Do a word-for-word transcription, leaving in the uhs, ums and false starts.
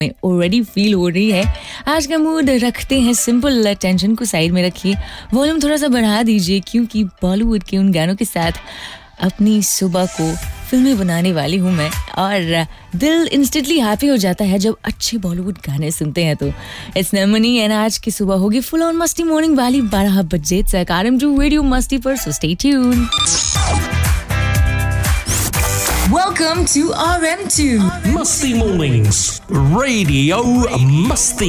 Already feel हो रही है। आज का मूड रखते हैं सिंपल, टेंशन को साइड में रखिए, वॉल्यूम थोड़ा सा बढ़ा दीजिए क्योंकि बॉलीवुड के उन गानों के साथ अपनी सुबह को फिल्में बनाने वाली हूँ मैं, और दिल इंस्टेंटली हैप्पी हो जाता है जब अच्छे बॉलीवुड गाने सुनते हैं। तो इट्स नमनी एंड आज की सुबह होगी फुल ऑन मस्ती मॉर्निंग वाली बारह बजे तक आरएम टू रेडियो मस्ती पर, so stay tuned. Welcome to R M two Musty Mornings Radio Musty.